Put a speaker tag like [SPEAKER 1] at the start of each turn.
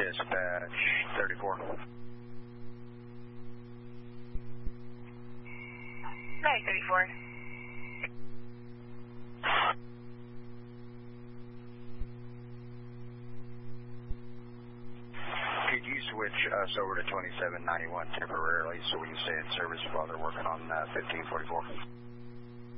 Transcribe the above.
[SPEAKER 1] Dispatch 34.
[SPEAKER 2] 934.
[SPEAKER 1] Could you switch us over to 2791 temporarily so we can stay in service while they're working on 1544?